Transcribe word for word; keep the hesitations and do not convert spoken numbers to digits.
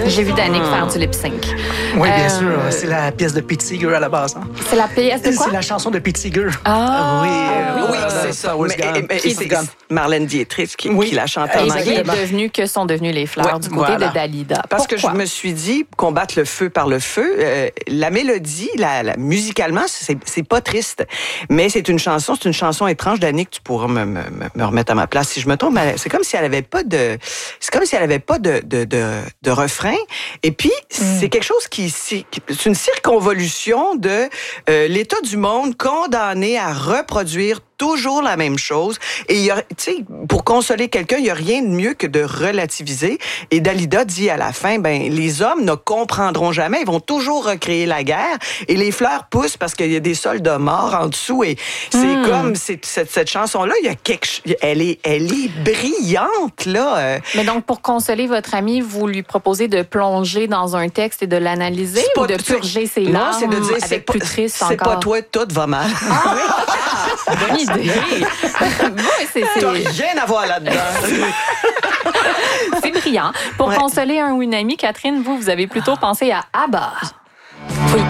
J'ai vu Danick mmh. faire du lip-sync. Oui, bien euh... sûr. C'est la pièce de Pete Seeger à la base. Hein? C'est la pièce de quoi? C'est la chanson de Pete Seeger. Ah, oui, euh, oui, c'est ça. Mais, mais, mais, et c'est Marlène Dietrich qui, oui. qui la chante en anglais. Et qui est devenu que sont devenues les fleurs ouais, du côté voilà. de Dalida. Parce Pourquoi? que je me suis dit, combattre le feu par le feu, euh, la mélodie, la, la, musicalement, c'est, c'est pas triste. Mais c'est une chanson, c'est une chanson étrange. Danick, tu pourras me, me, me remettre à ma place si je me trompe. Mais c'est comme si elle avait pas de, c'est comme si elle avait pas de, de, de, de refrain. Et puis, mm. c'est quelque chose qui, c'est une circonvolution de euh, l'état du monde condamné à reproduire toujours la même chose. Et il y a, tu sais, pour consoler quelqu'un, il n'y a rien de mieux que de relativiser. Et Dalida dit à la fin, ben, les hommes ne comprendront jamais, ils vont toujours recréer la guerre. Et les fleurs poussent parce qu'il y a des soldats morts en dessous. Et c'est mm. comme, c'est, cette, cette chanson-là, il y a quelque, elle est, elle est brillante, là. Mais donc, pour consoler votre ami, vous lui proposez de plonger dans un texte et de l'analyser ou pas, de purger ses larmes? Non, c'est de dire, avec c'est plus pas, triste c'est encore. pas toi, tout va mal. Ah, bonne idée. Bon, c'est, c'est... T'as rien à voir là-dedans. C'est brillant. Pour ouais. consoler un ou une amie, Catherine, vous, vous avez plutôt pensé à ABBA.